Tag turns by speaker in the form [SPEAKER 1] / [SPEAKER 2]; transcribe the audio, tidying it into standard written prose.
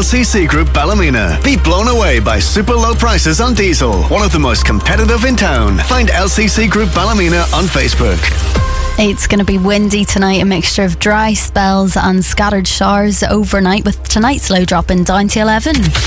[SPEAKER 1] LCC Group Ballymena. Be blown away by super low prices on diesel. One of the most competitive in town. Find LCC Group Ballymena on Facebook.
[SPEAKER 2] It's going to be windy tonight, a mixture of dry spells and scattered showers overnight, with tonight's low dropping down to 11.